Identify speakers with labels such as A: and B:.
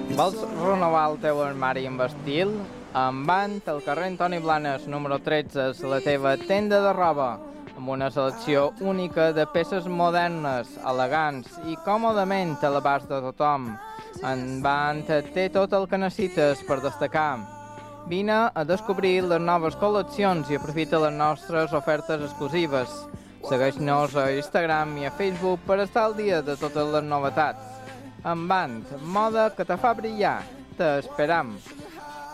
A: Vols renovar el teu armari amb estil? Envant, al carrer Antoni Blanes, número 13, la teva tenda de roba, amb una selecció única de peces modernes, elegants i còmodament a l'abast de tothom. Envant té tot el que necessites per destacar. Vine a descobrir les noves col·leccions i aprofita les nostres ofertes exclusives. Segueix-nos a Instagram i a Facebook per estar al dia de totes les novetats. Envant, moda que te fa brillar. T'esperam.